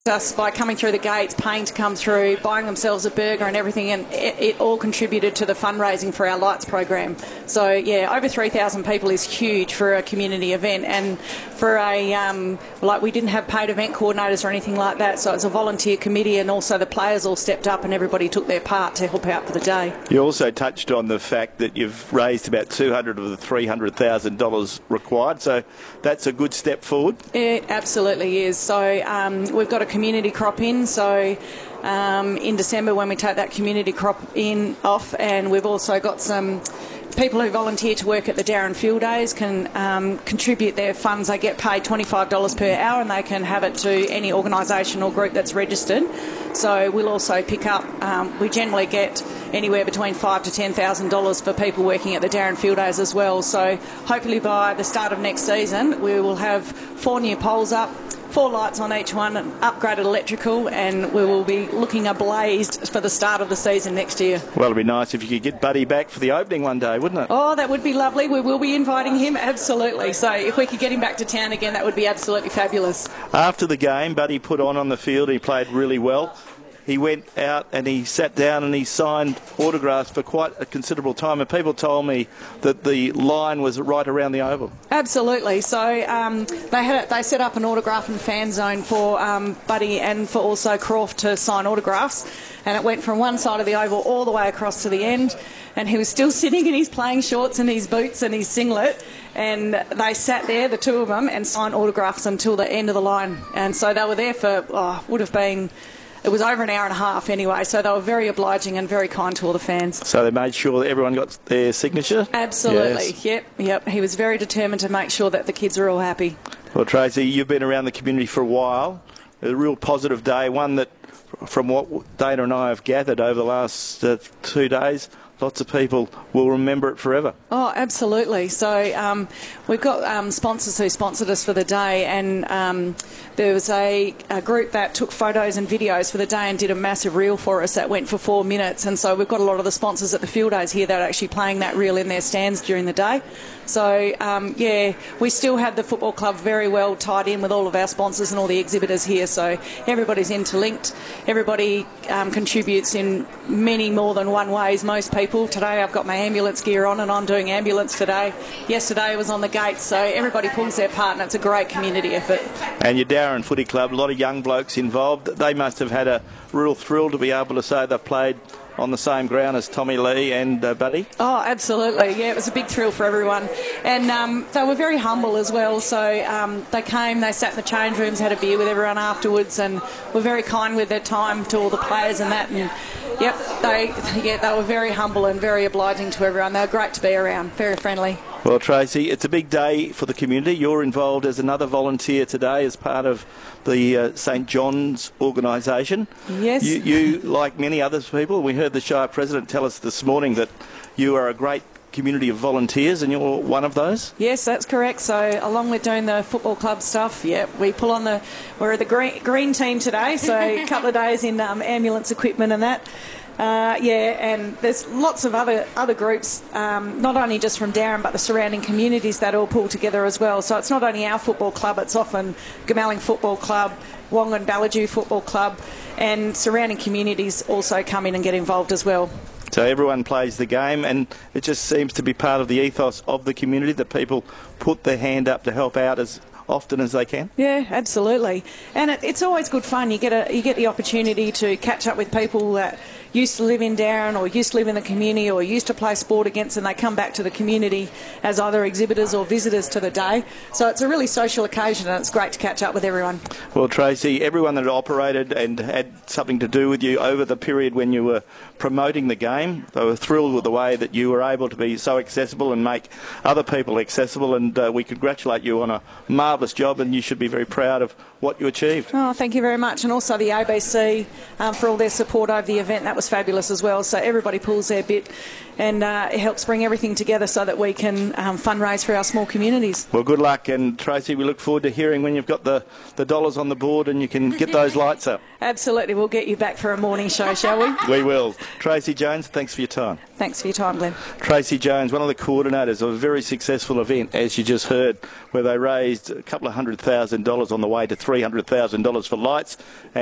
us by coming through the gates, paying to come through, buying themselves a burger and everything, and it all contributed to the fundraising for our Lights program. So yeah, over 3,000 people is huge for a community event, and for a we didn't have paid event coordinators or anything like that, so it's a volunteer committee, and also the players all stepped up and everybody took their part to help out for the day. You also touched on the fact that you've raised about $200,000 of the $300,000 required, so that's a good step forward. It absolutely is. So we've got a community crop in, so in December when we take that community crop in off, and we've also got some people who volunteer to work at the Darren Field Days can contribute their funds. They get paid $25 per hour, and they can have it to any organisation or group that's registered. So we'll also pick up, we generally get anywhere between $5,000 to $10,000 for people working at the Darren Field Days as well. So hopefully by the start of next season we will have 4 new poles up, 4 lights on each one, and upgraded electrical, and we will be looking ablazed for the start of the season next year. Well, it'd be nice if you could get Buddy back for the opening one day, wouldn't it? Oh, that would be lovely. We will be inviting him, absolutely. So if we could get him back to town again, that would be absolutely fabulous. After the game, Buddy put on the field. He played really well. He went out and he sat down and he signed autographs for quite a considerable time, and people told me that the line was right around the oval. Absolutely. So they set up an autograph and fan zone for Buddy and for also Croft to sign autographs, and it went from one side of the oval all the way across to the end, and he was still sitting in his playing shorts and his boots and his singlet, and they sat there, the two of them, and signed autographs until the end of the line. And so they were there for, it was over an hour and a half anyway, so they were very obliging and very kind to all the fans. So they made sure that everyone got their signature? Absolutely, yes. Yep. He was very determined to make sure that the kids are all happy. Well, Tracy, you've been around the community for a while. A real positive day, one that, from what Dana and I have gathered over the last 2 days, lots of people will remember it forever. Oh, absolutely. So we've got sponsors who sponsored us for the day, and there was a group that took photos and videos for the day and did a massive reel for us that went for 4 minutes. And so we've got a lot of the sponsors at the field days here that are actually playing that reel in their stands during the day. So, we still have the football club very well tied in with all of our sponsors and all the exhibitors here. So everybody's interlinked. Everybody contributes in many more than one ways. Most people. Today I've got my ambulance gear on and I'm doing ambulance today. Yesterday I was on the gates. So everybody pulls their part, and it's a great community effort. And your Darren Footy Club, a lot of young blokes involved. They must have had a real thrill to be able to say they've played on the same ground as Tommy Lee and Buddy. Oh, absolutely. Yeah, it was a big thrill for everyone. And they were very humble as well. So they came, they sat in the change rooms, had a beer with everyone afterwards, and were very kind with their time to all the players and that. And they were very humble and very obliging to everyone. They were great to be around, very friendly. Well, Tracy, it's a big day for the community. You're involved as another volunteer today as part of the St John's organisation. Yes. You, like many other people, we heard the Shire President tell us this morning that you are a great community of volunteers, and you're one of those? Yes, that's correct. So along with doing the football club stuff, we pull on we're the green team today, so a couple of days in ambulance equipment and that. And there's lots of other groups, not only just from Darren but the surrounding communities that all pull together as well. So it's not only our football club, it's often Goomalling Football Club, Wongan Ballajoo Football Club, and surrounding communities also come in and get involved as well. So everyone plays the game, and it just seems to be part of the ethos of the community that people put their hand up to help out as often as they can. Yeah, absolutely. And it's always good fun. You get the opportunity to catch up with people that used to live in Darren or used to live in the community or used to play sport against, and they come back to the community as either exhibitors or visitors to the day. So it's a really social occasion, and it's great to catch up with everyone. Well, Tracy, everyone that operated and had something to do with you over the period when you were promoting the game, they were thrilled with the way that you were able to be so accessible and make other people accessible, and we congratulate you on a marvellous job, and you should be very proud of what you achieved. Oh, thank you very much. And also the ABC for all their support over the event. That was fabulous as well. So everybody pulls their bit, and it helps bring everything together so that we can fundraise for our small communities. Well, good luck, and Tracy, we look forward to hearing when you've got the dollars on the board and you can get those lights up. Absolutely. We'll get you back for a morning show, shall we? We will. Tracy Jones, thanks for your time. Thanks for your time, Glenn. Tracy Jones, one of the coordinators of a very successful event, as you just heard, where they raised a couple of $100,000 on the way to $300,000 for lights.